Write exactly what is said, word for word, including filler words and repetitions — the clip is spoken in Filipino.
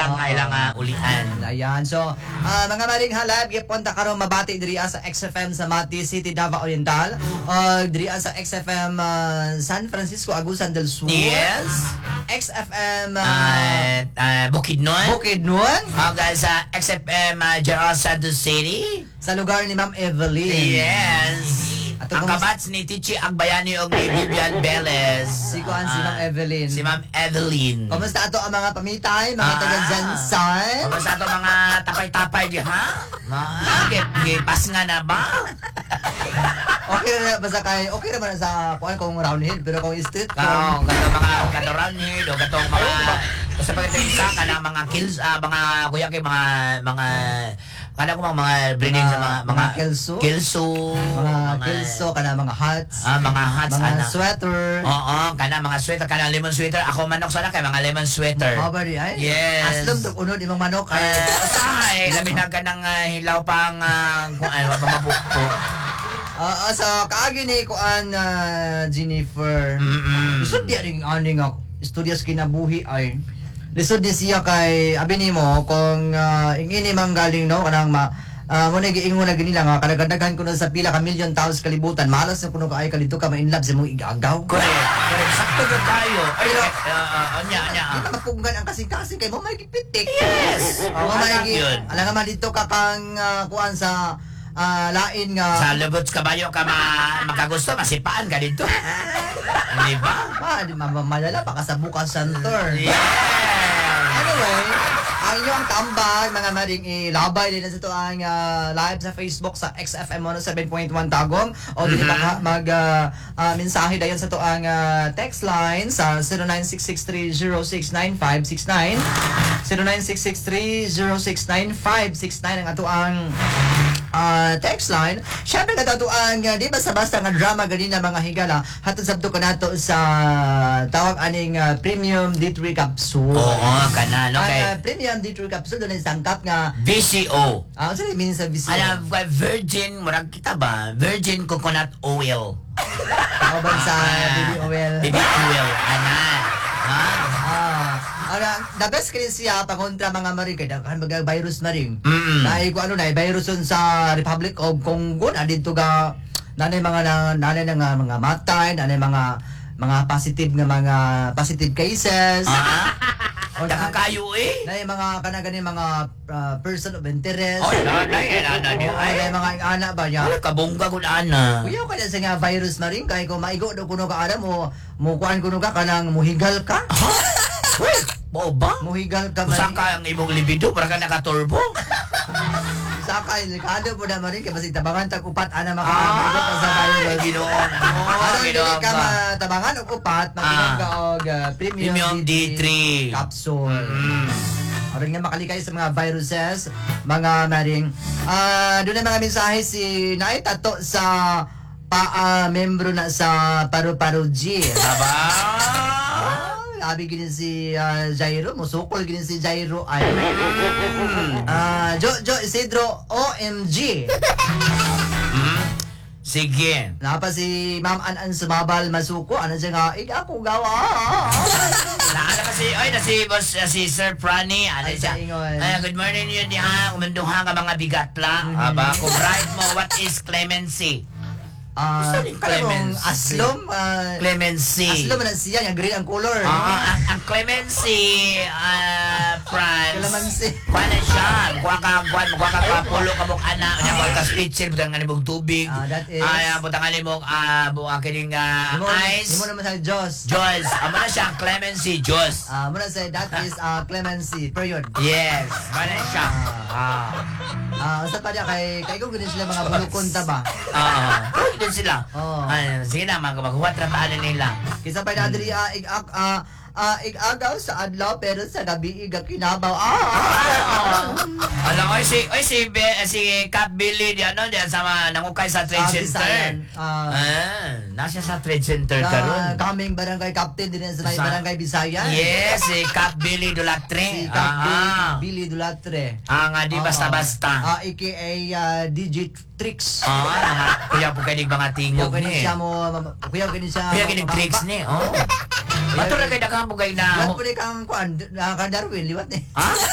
ilang Oo. ilang uh, ulian. Ayan. So, ah, mga maring halab, gipunta karon mabati diri sa X F M sa Mati City, Davao Oriental, o diri sa X F M ah, San Francisco, Agusan del Sur. Yes. X F M uh, Uh, uh, Bukidnon. Bukidnon, Hanggang sa X F M uh, General Santos City. sa lugar ni Ma'am Evelyn. Yes. At Ang kung- kabats ni Tichi Agbayani og ni Vivian Velez. Si Kuan, si Ma'am Ah, Evelyn. Si Ma'am Evelyn. Kumusta ato ang mga pamitay, mga Ah. taga Jansan? Kamusta to mga tapay-tapay di ha? Ah, gip, gipas nga na ba? Okay na basta kay okay naman sa kuan kung round hill, pero kung street Kung kung kato mga kato round here, o katong mga sa pagkatisa ka ng mga kills, ah, mga kuya kay mga mga kada ko mga mga breeding sa mga mga mga kelso, kilso, mga kelso kana mga hats, ah, mga hats mga ana. sweater. Oo, kana mga sweater, kana lemon sweater. Ako manok sana kay mga lemon sweater. How about it? Ay? Yes. Aslom tug unod imong manok Eh, ay. usahay, labi na ka ng ah, hilaw pang uh, kung ano, pamabukpo. Ah, ah, sa kaagi ni kuan ah, Jennifer. Mm-mm. Lisod di ring ani nga studios kinabuhi ay. Lisod di siya kay abi nimo kung uh, ingini mang galing no kanang ma uh, mo nagiingon na ganila nga kadagdagan ko na sa pila ka million taos kalibutan malas na kuno kaay kalito ka ma-in love sa mong igagaw. Correct. Correct. Sakto ka tayo. Ay, Pero- uh, uh, anya, anya. Di ka mapunggan ang kasing-kasing kay mo may gipitik. Yes. Oh, Oh, may anak yun. Alam nga man dito ka kang ah, kuan sa ah, lain nga. Sa lubots kabayo ka ma makagusto, masipaan ka dito. Di ba? Ah, di ma- ma- malala pa ka sa bukas center. Yes. Anyway, ang inyong tambag, mga maring ilabay din na sa ito ang ah, live sa Facebook sa X F M one oh seven point one Tagum o dili pa ka mag ah, ah, mensahe dayon sa ito ang ah, text line sa zero nine six six three zero six nine five six nine zero nine six six three zero six nine five six nine ang ato ang ah, text line. Syempre nga ato ang ah, di basta-basta nga drama ganina mga higala hatod sabto ka nato sa tawag aning ah, premium D three capsule. Oo, kana, no? Ang Kay uh, premium D three capsule doon ay sangkap nga V C O. ah, ano sila mean sa vision? Alam, virgin, murag kita ba? Virgin coconut oil. Kauban sa Ah, baby oil. Baby oil, ana. Ha? Ah, ara, the best kini siya pakontra mga maring kay daghan mga virus maring. Mm. Dahil kung ano na virus yun sa Republic of Congo na dito ga nanay mga na, nanay na nga mga matay, nanay mga mga positive nga mga positive cases. Ah? O Daka kayo eh. nanay mga kanagani mga ah, person of interest. Oy, nanay, nanay niya. Ay, Ay, mga anak ba niya? wala kabongga ko na ana. Kuya ka na sa nga virus na rin kay kung maigo do kuno ka ana mo mo kuan kuno ka kanang muhigal ka. Uy, bao ba? Muhigal ka Usa man. ka ang imong libido para ka nakaturbo. Saka delikado po na marin kay basig tabangan tag upat ana Ah, makaamigo ka sa virus. Ginoon. Ano dili Ginoon ka ka. matabangan og upat makinig Ah. ka og ah, premium, Premium D three. capsule. Mm. Aron nga makalikay sa mga viruses, mga maring. Ah, doon na mga mensahe si Nay Tato sa pa ah, membro na sa Paru-Paru G. Aba. Abi gini si ah, Jairo, musukol gini si Jairo ay. Ah, Jo Jo Isidro O M G. Hmm? Sige. Napa si Ma'am An-An Sumabal Masuko, ano siya nga, ik ako gawa. Naala kasi, oy, na si boss, na si Sir Prani, ano Ay, siya? sa ingon. Ay, good morning yun diha, umunduha ka mga bigatla. Aba, kung right mo, what is clemency? Ah, Gusto ni parang Clemency. aslom, ah, Clemency. aslom na siya, yung green ang color. Ah, ang, ang clemency, ah, France. Clemency. Kuha na siya. Kuha ka, kuha, kuha ka papulo ka mong anak. Kuha ka spitzel, butang nga nimong tubig. Ah, that is- Ay, ah, butang nga nimong, ah, buka kining, ah, Imo, ice. imo naman sa Diyos. Diyos. Amo na siya, ang clemency, Diyos. Ah, muna sa that is ah, clemency, period. Yes. Mana siya. Ah. Ah, sa pa niya kay kay ko gani sila mga bulukon ta ba. Ah. Uy, din sila. Oo. Ay, sige na, mag maghuwat na taan nila. Kisa pa na diri ah, ig ah, ah, ah, ig-agaw sa adlaw pero sa gabi iga kinabaw. Ah! ah, ah. Alam ko, si, oy, si, Be, si Cap Billy, di ano, di sama, nangukay sa trade Ah, center. Bisayan. Ah, Ah, nasa sa trade center na karon. kaming barangay captain din sa may Sa- barangay Bisayan. Yes, si Cap Billy Si Dulatre. Cap Ah, Billy, Billy Dulatre. ah, nga di Oo. basta-basta. Ah, aka ah, D J Tricks. Ah, mga, kuya po kayo mga tingog Kuya ni. kani siya mo, kuya kani siya. Kuya kinig tricks ni, oh. Bato na kayo nakambugay na. Liwat po ni kang kuan, ah, kang Darwin, liwat ni. Ha?